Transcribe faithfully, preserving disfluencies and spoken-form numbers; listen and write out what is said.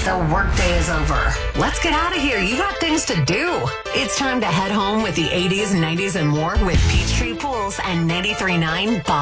The workday is over. Let's get out of here. You got things to do. It's time to head home with the eighties, nineties, and more with Peachtree Pools and ninety-three point nine Bob.